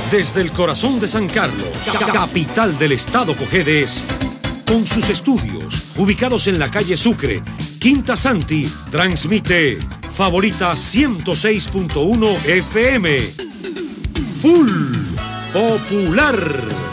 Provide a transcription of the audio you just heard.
Desde el corazón de San Carlos, capital del estado Cojedes, con sus estudios ubicados en la calle Sucre, Quinta Santi, transmite Favorita 106.1 FM. Full Popular.